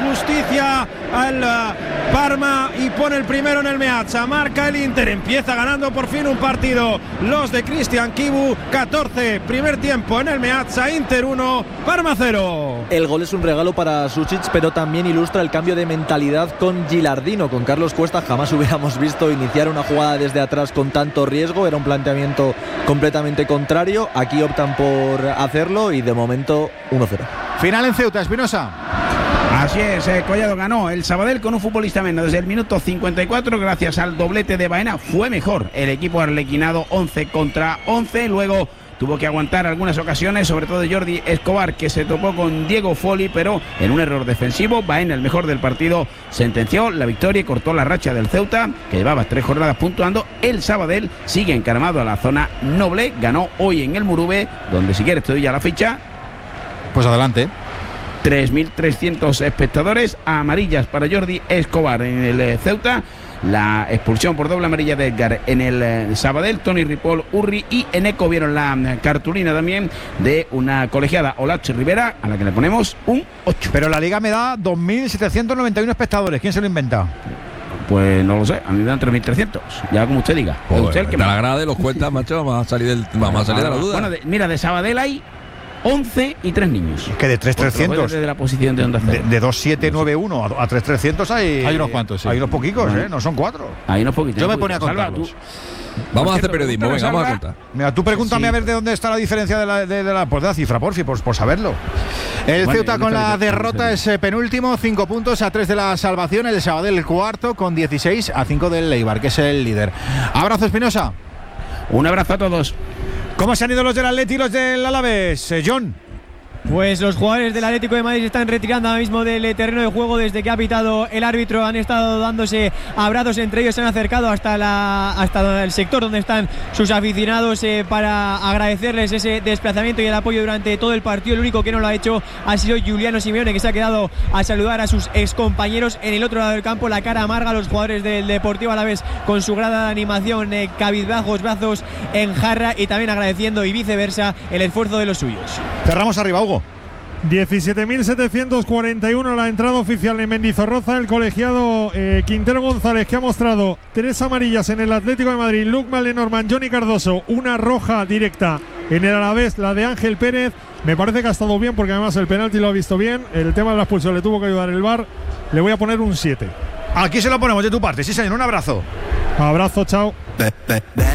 justicia al Parma y pone el primero en el Meazza. Marca el Inter, empieza ganando por fin un partido los de Cristian Chivu. 14, primer tiempo en el Meazza. Inter 1, Parma 0. El gol es un regalo para Sušić, pero también ilustra el cambio de mentalidad con Gilardino. Con Carlos Cuesta jamás hubiéramos visto iniciar una jugada desde atrás con tanto riesgo. Era un planteamiento completamente contrario. Aquí optan por hacerlo y de momento 1-0. Final en Ceuta, Espinosa. Así es, Collado ganó el Sabadell con un futbolista menos desde el minuto 54 gracias al doblete de Baena. Fue mejor el equipo arlequinado, 11 contra 11. Luego tuvo que aguantar algunas ocasiones, sobre todo Jordi Escobar, que se topó con Diego Foli, pero en un error defensivo. Baena, el mejor del partido, sentenció la victoria y cortó la racha del Ceuta, que llevaba 3 jornadas puntuando. El Sabadell sigue encaramado a la zona noble. Ganó hoy en el Murube, donde si quieres te doy ya la ficha. Pues adelante. 3.300 espectadores, amarillas para Jordi Escobar en el Ceuta. La expulsión por doble amarilla de Edgar en el Sabadell. Toni Ripoll, Urri y Eneco vieron la cartulina también de una colegiada, Olache Rivera, a la que le ponemos un 8. Pero la liga me da 2.791 espectadores. ¿Quién se lo inventa? Pues no lo sé, a mí me dan 3.300. Ya como usted diga. Joder, usted el que te la grade los cuentas, macho, vamos a salir de la duda. Bueno, mira, de Sabadell hay 11 y 3 niños. Es que de 3.300 de la posición de Onda Cero. De 2.791 a 3.300 hay unos cuantos, sí. Hay unos poquicos, no son 4. Hay unos poquitos. Yo me ponía a contarlos. Vamos a hacer periodismo, venga, vamos a contar. Mira, tú pregúntame a ver de dónde está la diferencia de la cifra, por saberlo. El Ceuta con la derrota es penúltimo, 5 puntos a 3 de la salvación. El Sabadell cuarto con 16 a 5 del Eibar, que es el líder. Abrazo, Espinosa. Un abrazo a todos. ¿Cómo se han ido los del Atleti y los del Alavés, John? Pues los jugadores del Atlético de Madrid se están retirando ahora mismo del terreno de juego desde que ha pitado el árbitro. Han estado dándose abrazos entre ellos, se han acercado hasta el sector donde están sus aficionados para agradecerles ese desplazamiento y el apoyo durante todo el partido. El único que no lo ha hecho ha sido Giuliano Simeone, que se ha quedado a saludar a sus excompañeros en el otro lado del campo. La cara amarga a los jugadores del Deportivo Alavés con su grada de animación, cabizbajos, brazos en jarra, y también agradeciendo y viceversa el esfuerzo de los suyos. Cerramos arriba, Hugo. 17.741 la entrada oficial en Mendizorroza. El colegiado Quintero González, que ha mostrado 3 amarillas en el Atlético de Madrid, Luc Malenormand, Johnny Cardoso, una roja directa en el Alavés, la de Ángel Pérez. Me parece que ha estado bien, porque además el penalti lo ha visto bien. El tema de la expulsión le tuvo que ayudar el VAR. Le voy a poner un 7. Aquí se lo ponemos de tu parte, sí señor, un abrazo. Abrazo, chao.